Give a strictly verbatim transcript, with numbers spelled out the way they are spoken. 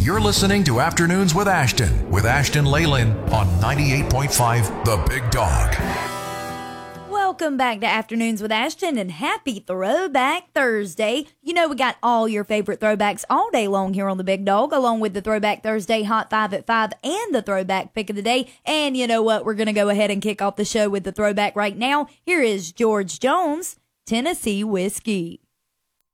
You're listening to Afternoons with Ashton, with Ashton Leyland on ninety-eight point five The Big Dog. Welcome back to Afternoons with Ashton, and happy Throwback Thursday. You know, we got all your favorite throwbacks all day long here on The Big Dog, along with the Throwback Thursday Hot Five at five and the Throwback Pick of the Day. And you know what? We're going to go ahead and kick off the show with the throwback right now. Here is George Jones, Tennessee Whiskey.